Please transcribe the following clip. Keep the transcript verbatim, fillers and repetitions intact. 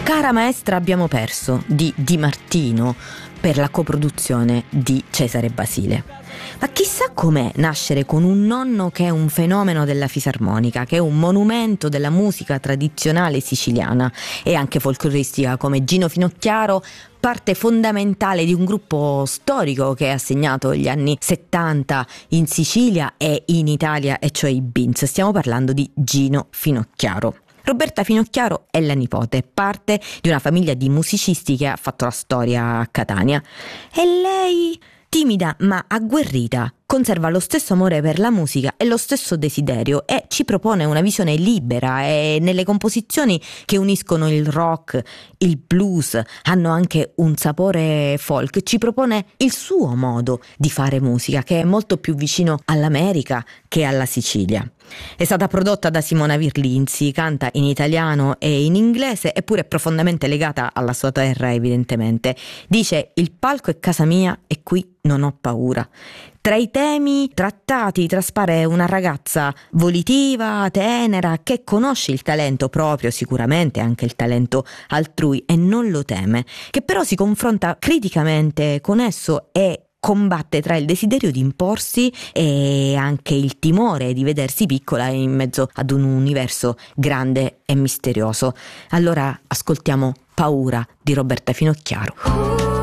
Cara maestra abbiamo perso di Di Martino per la coproduzione di Cesare Basile. Ma chissà com'è nascere con un nonno che è un fenomeno della fisarmonica, che è un monumento della musica tradizionale siciliana e anche folcloristica, come Gino Finocchiaro, parte fondamentale di un gruppo storico che ha segnato gli anni settanta in Sicilia e in Italia, e cioè i Beans. Stiamo parlando di Gino Finocchiaro. Roberta Finocchiaro è la nipote, parte di una famiglia di musicisti che ha fatto la storia a Catania. E lei, timida ma agguerrita, conserva lo stesso amore per la musica e lo stesso desiderio e ci propone una visione libera, e nelle composizioni che uniscono il rock, il blues, hanno anche un sapore folk, ci propone il suo modo di fare musica, che è molto più vicino all'America che alla Sicilia. È stata prodotta da Simona Virlinzi, canta in italiano e in inglese, eppure è profondamente legata alla sua terra, evidentemente. Dice: il palco è casa mia e qui non ho paura. Tra i temi trattati traspare una ragazza volitiva, tenera, che conosce il talento proprio, sicuramente anche il talento altrui, e non lo teme, che però si confronta criticamente con esso e combatte tra il desiderio di imporsi e anche il timore di vedersi piccola in mezzo ad un universo grande e misterioso. Allora ascoltiamo Paura di Roberta Finocchiaro.